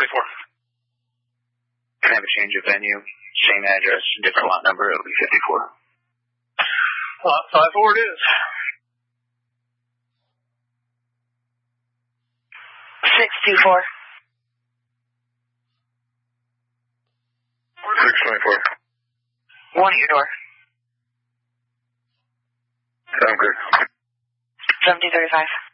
44. Can I have a change of venue? Same address, different lot number, it'll be 54. Lot 54 it is. 624. 624. One at your door. Sound good. 1735.